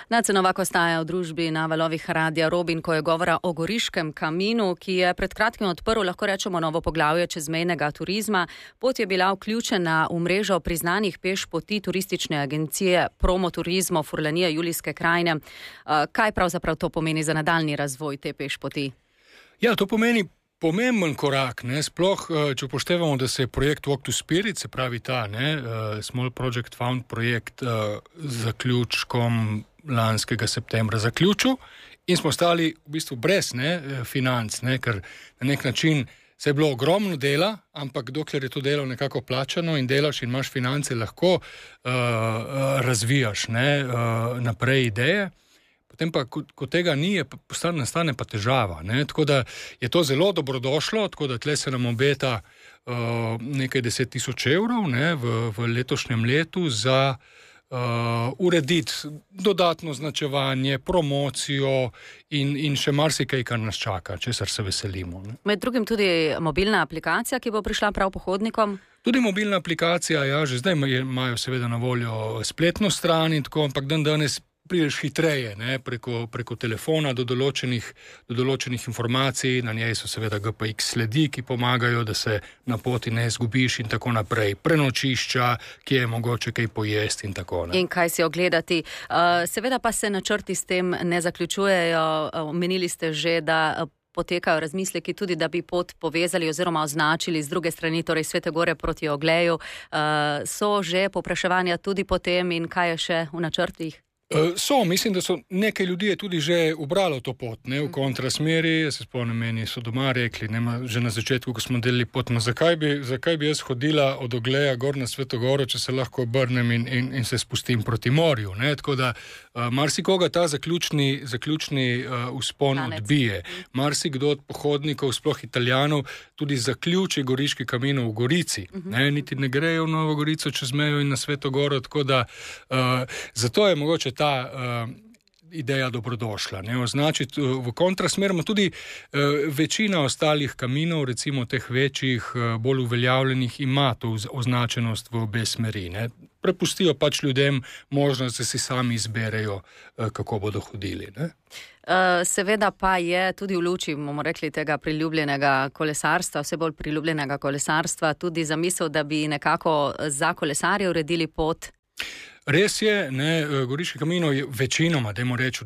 Nace Novak ostaja v družbi na valovih Radia Robin, ko je govora o Goriškem kaminu, ki je pred kratkim odprl, lahko rečemo, novo poglavje čezmejnega turizma. Pot je bila vključena v mrežo priznanih pešpoti turistične agencije Promo Turizmo Furlanije Julijske krajine. Kaj pravzaprav to pomeni za nadaljni razvoj te pešpoti? Ja, to pomeni pomemben korak, sploh, če upoštevamo, da se je projekt Walk to Spirit, se pravi ta Small Project Found projekt zaključkom lanskega septembra zaključil in smo stali v bistvu brez financ, ker na nek način se je bilo ogromno dela, ampak dokler je to delo nekako plačano in delaš in imaš finance, lahko razvijaš naprej ideje. Potem pa, ko tega ni, nastane pa težava. Tako da je to zelo dobrodošlo, tako da tle se nam obeta nekaj 10,000 evrov v letošnjem letu za urediti dodatno značevanje, promocijo in še marsikaj, kar nas čaka, česar se veselimo. Med drugim tudi mobilna aplikacija, ki bo prišla prav pohodnikom? Tudi mobilna aplikacija, ja, že zdaj imajo seveda na voljo spletno stran in tako, ampak danes prideš hitreje, preko telefona do določenih informacij, na njej so seveda GPX sledi, ki pomagajo, da se na poti ne izgubiš in tako naprej. Prenočišča, kje je mogoče kaj pojesti in tako naprej. In kaj si ogledati. Seveda pa se načrti s tem ne zaključujejo. Omenili ste že, da potekajo razmisleki tudi, da bi pot povezali oziroma označili z druge strani, torej Svete Gore proti Ogleju. So že povpraševanja tudi po tem in kaj je še v načrtih? Mislim, da so nekaj ljudi je tudi že ubralo to pot, v kontrasmeri. Jaz se spomnim, meni so doma rekli, že na začetku, ko smo delili pot, zakaj bi jaz hodila od Ogleja gor na Sveto Goro, če se lahko obrnem in se spustim proti morju. Tako da marsikoga ta zaključni vzpon odbije. Marsikdo od pohodnikov, sploh Italijanov, tudi zaključi Goriški kamin v Gorici. Niti ne grejo v Novo Gorico čez mejo in na Sveto Goro, tako da zato je mogoče ta ideja dobrodošla. Označiti v kontrasmer, tudi večina ostalih kaminov, recimo teh večjih, bolj uveljavljenih, ima to označenost v obe smeri. Prepustijo pač ljudem možnost, da si sami izberejo, kako bodo hodili. Seveda pa je tudi v luči, bomo rekli, tega priljubljenega kolesarstva, vse bolj priljubljenega kolesarstva, tudi zamisel, da bi nekako za kolesarje uredili pot. Res je, Goriški kamino je večinoma, dajmo reči, v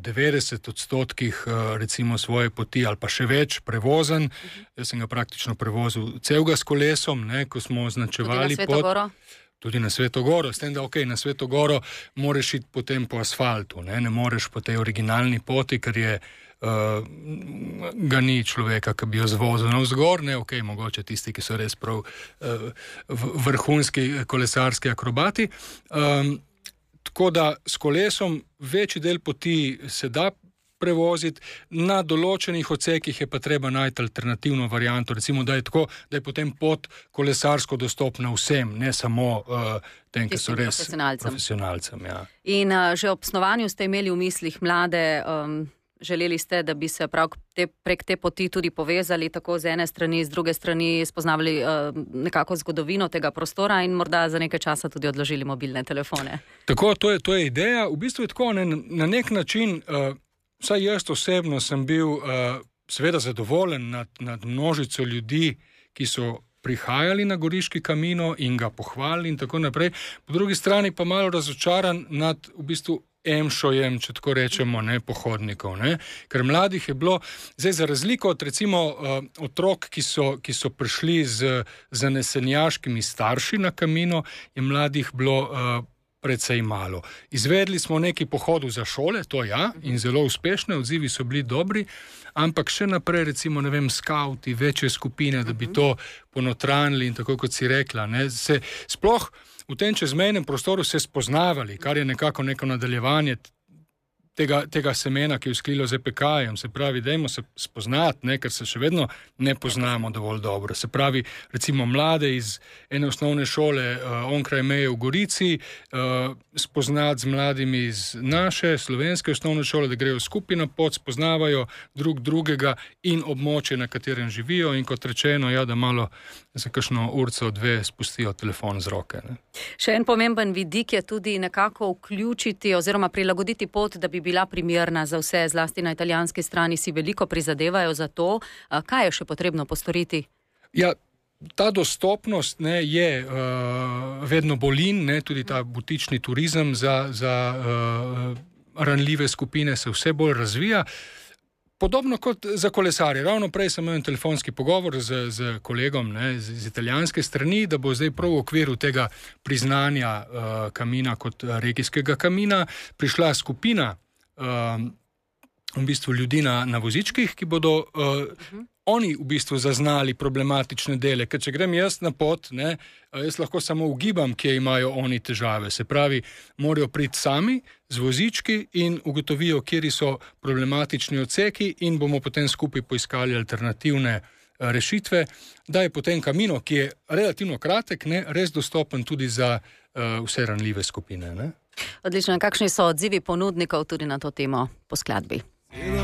90% recimo svoje poti ali pa še več prevozen. Jaz sem ga praktično prevozil celega s kolesom, ko smo označevali pot. Tudi na Sveto Goro. S tem, da na Sveto Goro moreš iti potem po asfaltu, ne moreš po tej originalni poti, ker je ga ni človeka, ki bi jo zvozil navzgor, mogoče tisti, ki so res prav vrhunski kolesarski akrobati. Tako da s kolesom večji del poti se da prevoziti, na določenih odsekih je pa treba najti alternativno varianto, recimo, da je tako, da je potem pot kolesarsko dostopna vsem, ne samo tem, ki so res profesionalcem. Ja. In že ob snovanju ste imeli v mislih mlade, želeli ste, da bi se prav prek te poti tudi povezali, tako z ene strani, z druge strani spoznavali nekako zgodovino tega prostora in morda za nekaj časa tudi odložili mobilne telefone. Tako, to je ideja. V bistvu je tako, na nek način, vsaj jaz osebno sem bil seveda zadovoljen nad množico ljudi, ki so prihajali na Goriški kamino in ga pohvalili in tako naprej. Po drugi strani pa malo razočaran nad v bistvu emšojem, če tako rečemo, pohodnikov. Ker mladih je bilo, zdaj za razliko od recimo otrok, ki so prišli z zanesenjaškimi starši na kamino, je mladih bilo precej malo. Izvedli smo nekaj pohodov za šole, to ja, in zelo uspešne, odzivi so bili dobri, ampak še naprej, recimo, skauti, večje skupine, da bi to ponotranili in tako, kot si rekla, se sploh v tem čezmejnem prostoru se spoznavali, kar je nekako neko nadaljevanje tega semena, ki je vzklilo z EPK-jem. Se pravi, dajmo se spoznati, ker se še vedno ne poznamo dovolj dobro. Se pravi, recimo mlade iz ene osnovne šole onkraj meje v Gorici, spoznati z mladimi iz naše slovenske osnovne šole, da grejo skupaj na pot, spoznavajo drugega in območje, na katerem živijo, in kot rečeno, da malo za kakšno urco, dve spustijo telefon z roke. Še en pomemben vidik je tudi nekako vključiti oziroma prilagoditi pot, da bi bila primerna za vse, zlasti na italijanski strani si veliko prizadevajo za to. Kaj je še potrebno postoriti? Ja, ta dostopnost je vedno bolin, tudi ta butični turizem za ranljive skupine se vse bolj razvija. Podobno kot za kolesarje. Ravno prej sem imel telefonski pogovor z kolegom z italijanske strani, da bo zdaj prav v okviru tega priznanja Camina kot regijskega Camina prišla skupina v bistvu ljudi na vozičkih, ki bodo oni v bistvu zaznali problematične dele, ker če grem jaz na pot, jaz lahko samo ugibam, kje imajo oni težave. Se pravi, morajo priti sami z vozički in ugotovijo, kjeri so problematični odseki in bomo potem skupaj poiskali alternativne rešitve, da je potem Camino, ki je relativno kratek, res dostopen tudi za vse ranljive skupine. Odlično. Kakšni so odzivi ponudnikov tudi na to temo po skladbi?